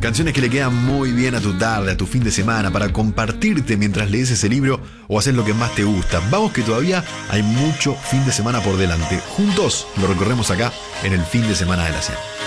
Canciones que le quedan muy bien a tu tarde, a tu fin de semana, para compartirte mientras lees ese libro o haces lo que más te gusta. Vamos que todavía hay mucho fin de semana por delante. Juntos lo recorremos acá en el fin de semana de la 100.